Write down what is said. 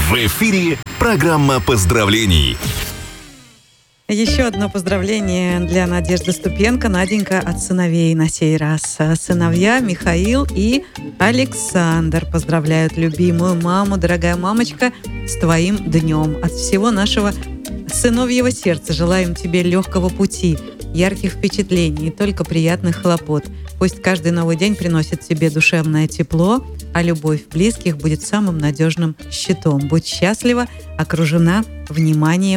В эфире программа поздравлений. Еще одно поздравление для Надежды Ступенко. Наденька от сыновей на сей раз. Сыновья Михаил и Александр поздравляют любимую маму. Дорогая мамочка, с твоим днем. От всего нашего сыновьего сердца желаем тебе легкого пути, ярких впечатлений и только приятных хлопот. Пусть каждый новый день приносит тебе душевное тепло, а любовь близких будет самым надежным щитом. Будь счастлива, окружена вниманием